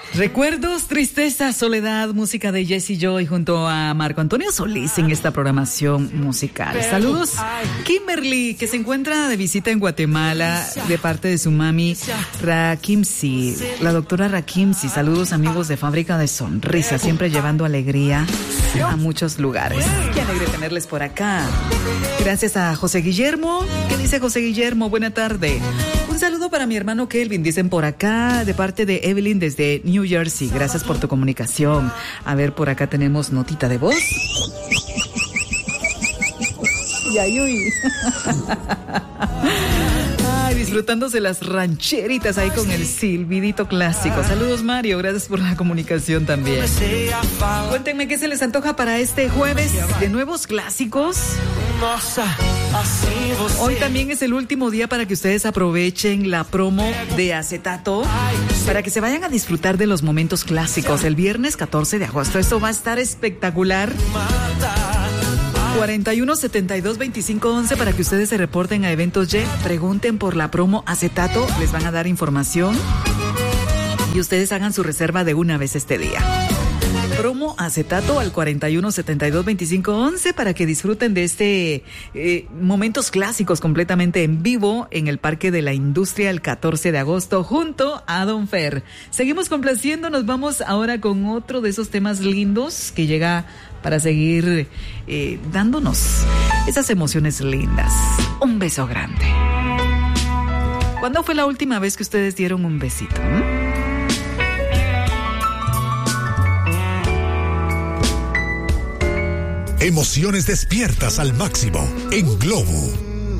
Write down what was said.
Recuerdos, tristeza, soledad, música de Jesse Joy junto a Marco Antonio Solís en esta programación musical. Saludos, Kimberly, que se encuentra de visita en Guatemala de parte de su mami Rakimsi, la doctora Rakimsi. Saludos, amigos de Fábrica de Sonrisas, siempre llevando alegría a muchos lugares. Qué alegre tenerles por acá. Gracias a José Guillermo. ¿Qué dice José Guillermo? Buena tarde. Un saludo para mi hermano Kelvin, dicen por acá, de parte de Evelyn desde New Jersey. Gracias por tu comunicación. A ver, por acá tenemos notita de voz. Yayuy. Ay, disfrutándose las rancheritas ahí con el silbidito clásico. Saludos, Mario, gracias por la comunicación también. Cuéntenme qué se les antoja para este jueves de nuevos clásicos. Hoy también es el último día para que ustedes aprovechen la promo de Acetato para que se vayan a disfrutar de los momentos clásicos. El viernes 14 de agosto, esto va a estar espectacular. 41 72 25 11 para que ustedes se reporten a Eventos Y, pregunten por la promo Acetato, les van a dar información y ustedes hagan su reserva de una vez este día. Promo Acetato al 41 72 25 11 para que disfruten de este momentos clásicos completamente en vivo en el Parque de la Industria el 14 de agosto junto a Don Fer. Seguimos complaciendo, nos vamos ahora con otro de esos temas lindos que llega para seguir dándonos esas emociones lindas. Un beso grande. ¿Cuándo fue la última vez que ustedes dieron un besito? Emociones despiertas al máximo en Globo